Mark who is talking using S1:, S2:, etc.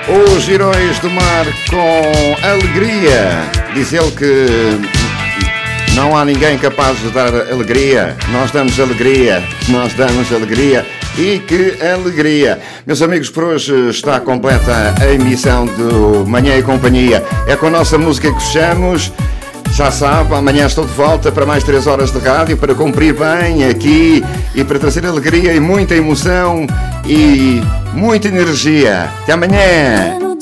S1: Os Heróis do Mar com alegria. Diz ele que não há ninguém capaz de dar alegria. Nós damos alegria. Nós damos alegria. E que alegria. Meus amigos, por hoje está completa a emissão do Manhã e Companhia. É com a nossa música que fechamos. Já sabe, amanhã estou de volta para mais 3 horas de rádio, para cumprir bem aqui e para trazer alegria e muita emoção e muita energia. Até amanhã!